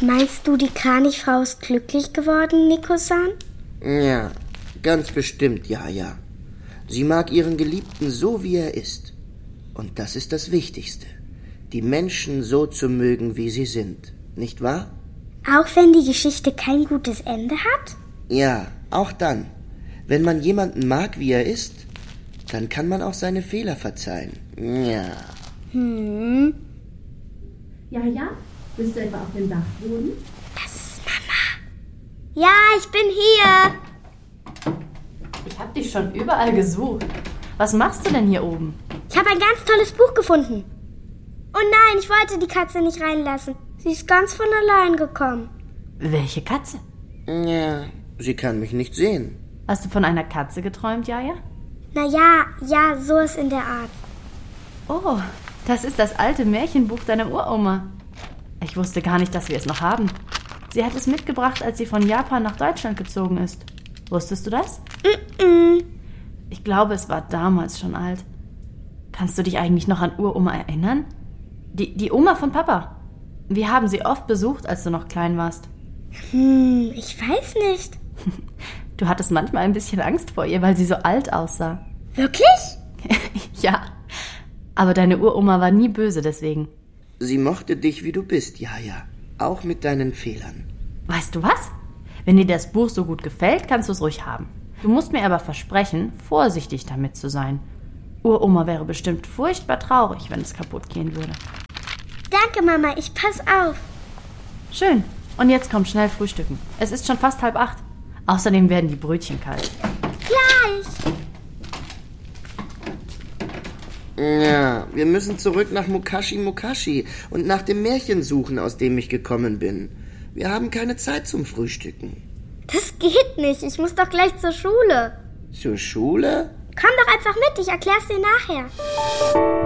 Meinst du, die Kranichfrau ist glücklich geworden, Nico-san? Ja, ganz bestimmt, ja. Sie mag ihren Geliebten so, wie er ist. Und das ist das Wichtigste. Die Menschen so zu mögen, wie sie sind. Nicht wahr? Auch wenn die Geschichte kein gutes Ende hat? Ja, auch dann. Wenn man jemanden mag, wie er ist, dann kann man auch seine Fehler verzeihen. Ja. Ja, bist du etwa auf dem Dachboden? Das ist Mama. Ja, ich bin hier. Ich habe dich schon überall gesucht. Was machst du denn hier oben? Ich habe ein ganz tolles Buch gefunden. Oh nein, ich wollte die Katze nicht reinlassen. Sie ist ganz von allein gekommen. Welche Katze? Ja, sie kann mich nicht sehen. Hast du von einer Katze geträumt, Jaja? Ja, so ist in der Art. Oh, das ist das alte Märchenbuch deiner Uroma. Ich wusste gar nicht, dass wir es noch haben. Sie hat es mitgebracht, als sie von Japan nach Deutschland gezogen ist. Wusstest du das? Ich glaube, es war damals schon alt. Kannst du dich eigentlich noch an Uroma erinnern? Die Oma von Papa. Wir haben sie oft besucht, als du noch klein warst. Ich weiß nicht. Du hattest manchmal ein bisschen Angst vor ihr, weil sie so alt aussah. Wirklich? Ja, aber deine Uroma war nie böse deswegen. Sie mochte dich, wie du bist, Jaja. Auch mit deinen Fehlern. Weißt du was? Wenn dir das Buch so gut gefällt, kannst du es ruhig haben. Du musst mir aber versprechen, vorsichtig damit zu sein. Uroma wäre bestimmt furchtbar traurig, wenn es kaputt gehen würde. Danke, Mama, ich pass auf. Schön. Und jetzt komm schnell frühstücken. Es ist schon fast 7:30. Außerdem werden die Brötchen kalt. Gleich. Ja, wir müssen zurück nach Mukashi und nach dem Märchen suchen, aus dem ich gekommen bin. Wir haben keine Zeit zum Frühstücken. Das geht nicht. Ich muss doch gleich zur Schule. Zur Schule? Komm doch einfach mit, ich erklär's dir nachher.